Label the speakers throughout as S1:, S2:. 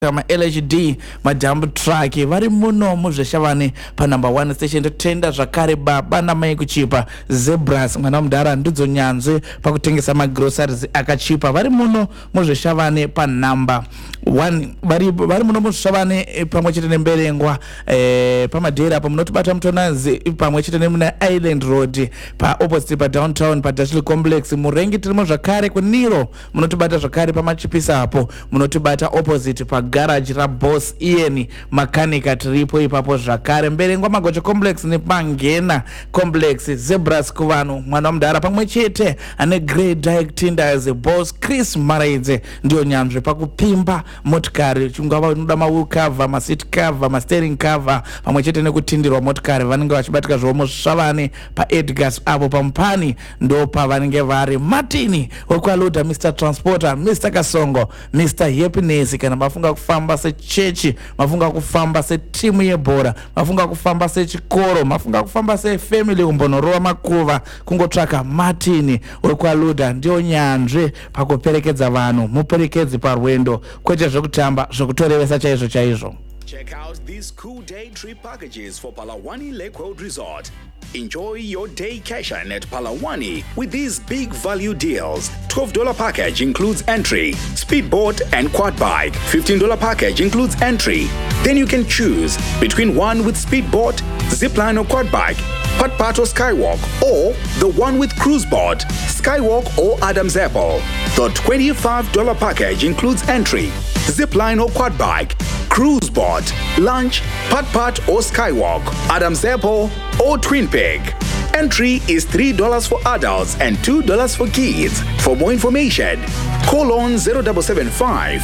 S1: LHD madump truck vari muno muzveshavane pa number 1 station totenda zvakare baba namai kuchipa Zebras mwana mudhara ndidzo nyanzvi pakutengesa magroceries akachipa vari muno muzveshavane pa number 1 vari muno muzveshavane pamwe chete nemberengwa pamadhera apa munotibata mutonazi pamwe chete nemuna Island Road pa opposite pa downtown pa Dashley Complex murengi tirimo zvakare kuniro munotibata zvakare pamachipisa apo munotibata opposite pa garage ra Boss Ian makanika tiripo ipapo zvakare mberengwa Magocho Complex nepangena Complex Zebras kuvanhu mwana mudhara pamwe chete ane Grey Direct Tinders Boss Chris Maraidze ndio nyanzvi pakupimba motikari chingava unoda mawheel cover maseat cover steering cover pamwe chete nekutindirwa motikari vanenge vachibatika zvomo shavane pa Edgars apo pampani ndo pavanenge vari Martini wekwaluda Mr Transporter Mr Kasongo Mr Happiness kana mafunga kufamba sechechi mafunga kufamba setimu yebhora mafunga kufamba sechikoro mafunga kufamba sefamily umbonorowa makuva kungotsvaka Martini wekwaluda ndio nyanzvi pakuperekedza vanhu muperekedzi parwendo kwete zvekutamba zvekutorevesa chaizvo.
S2: Check out these cool day trip packages for Palawani Lake Road Resort. Enjoy your daycation at Palawani with these big value deals. $12 package includes entry, speedboat and quad bike. $15 package includes entry. Then you can choose between one with speedboat, zipline or quad bike, putt-putt or skywalk, or the one with cruise boat, skywalk or Adam's Apple. The $25 package includes entry, zipline or quad bike, cruise boat, lunch, putt-putt or skywalk, Adam's Apple or Twin Peak. Entry is $3 for adults and $2 for kids. For more information, call on 0775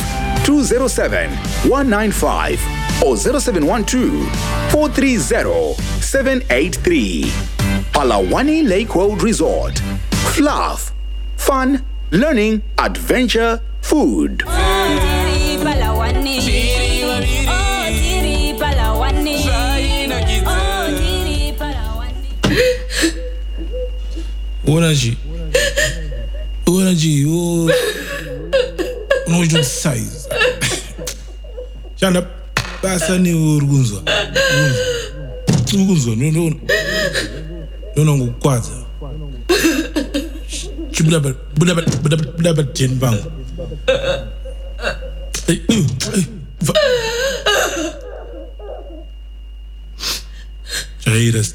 S2: 207 195 or 0712 430 783. Palawani Lake Road Resort. Fluff, fun, learning, adventure, food.
S3: Oraji, no you size. Chanda pasa ni urgunzo. Urgunzo, no ngukwaza. Chibula tinbang. Jairas